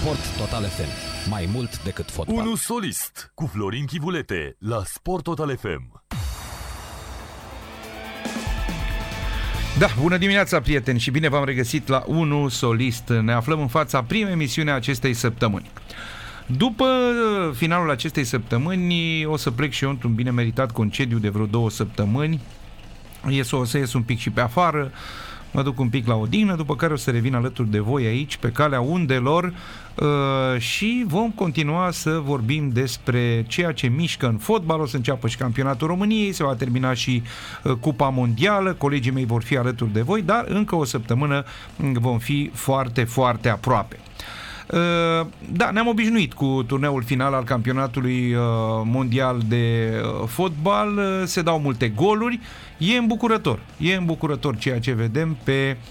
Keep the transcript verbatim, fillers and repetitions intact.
Sport Total F M. Mai mult decât fotbal. Unu solist cu Florin Chivulete la Sport Total F M. Da, bună dimineața, prieteni, și bine v-am regăsit la unu Solist. Ne aflăm în fața primei emisiune a acestei săptămâni. După finalul acestei săptămâni o să plec și eu într-un bine meritat concediu de vreo două săptămâni. Ies, o să ies un pic și pe afară, mă duc un pic la odihnă, după care o să revin alături de voi aici, pe calea undelor, uh, și vom continua să vorbim despre ceea ce mișcă în fotbal. O să înceapă și campionatul României, se va termina și uh, Cupa Mondială, colegii mei vor fi alături de voi, dar încă o săptămână vom fi foarte, foarte aproape. Da, ne-am obișnuit cu turneul final al campionatului mondial de fotbal. Se dau multe goluri. E îmbucurător. E îmbucurător ceea ce vedem pe